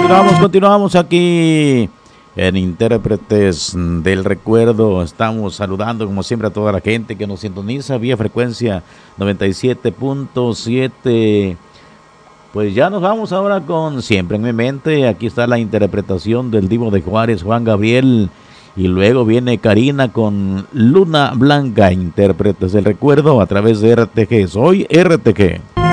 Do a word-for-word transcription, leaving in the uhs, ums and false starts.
continuamos, continuamos aquí en Intérpretes del Recuerdo. Estamos saludando como siempre a toda la gente que nos sintoniza vía frecuencia noventa y siete punto siete. Pues ya nos vamos ahora con Siempre en mi mente. Aquí está la interpretación del Divo de Juárez, Juan Gabriel. Y luego viene Karina con Luna Blanca, Intérpretes del Recuerdo a través de R T G. Soy R T G.